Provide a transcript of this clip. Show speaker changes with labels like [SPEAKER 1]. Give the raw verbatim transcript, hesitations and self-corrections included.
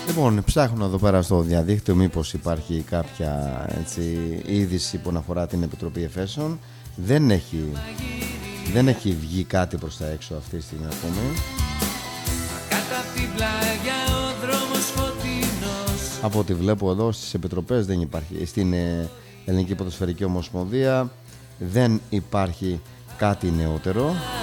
[SPEAKER 1] Λοιπόν, ψάχνω εδώ πέρα στο διαδίκτυο μήπως υπάρχει κάποια έτσι, είδηση που αφορά την Επιτροπή Εφέσεων. Δεν έχει, δεν έχει βγει κάτι προς τα έξω αυτή τη στιγμή ακόμη. Από ό,τι βλέπω εδώ στις επιτροπές δεν υπάρχει. Στην ε, Ελληνική Ποδοσφαιρική Ομοσπονδία δεν υπάρχει κάτι νεότερο.